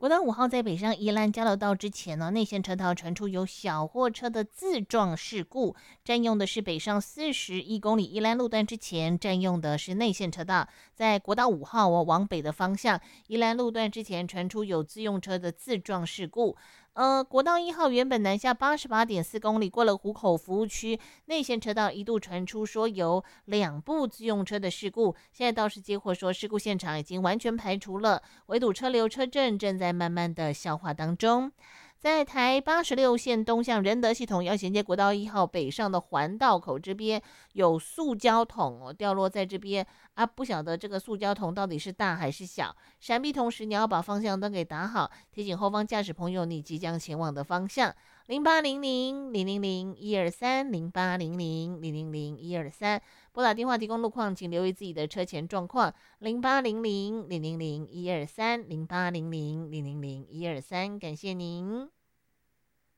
国道5号在北上宜兰交流道之前呢，内线车道传出有小货车的自撞事故，占用的是北上41公里宜兰路段之前占用的是内线车道，在国道5号往北的方向，宜兰路段之前传出有自用车的自撞事故。国道1号原本南下88.4公里，过了湖口服务区，内线车道一度传出说有2部自用车的事故，现在倒是接获说事故现场已经完全排除了，围堵车流车阵正在慢慢的消化当中。在台86线东向仁德系统要衔接国道1号北上的环道口这边，有塑胶桶掉落在这边啊，不晓得这个塑胶桶到底是大还是小。闪避同时，你要把方向灯给打好，提醒后方驾驶朋友你即将前往的方向。0800-000-123，0800-000-123，拨打电话提供路况，请留意自己的车前状况。0800-000-123，0800-000-123，感谢您。